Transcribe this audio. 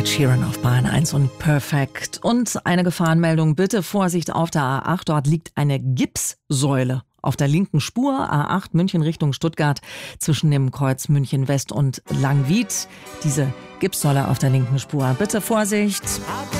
Ed Sheeran auf Bahn 1 und Perfect. Und eine Gefahrenmeldung, bitte Vorsicht auf der A8. Dort liegt eine Gipssäule auf der linken Spur, A8 München Richtung Stuttgart, zwischen dem Kreuz München West und Langwied. Diese Gipssäule auf der linken Spur. Bitte Vorsicht.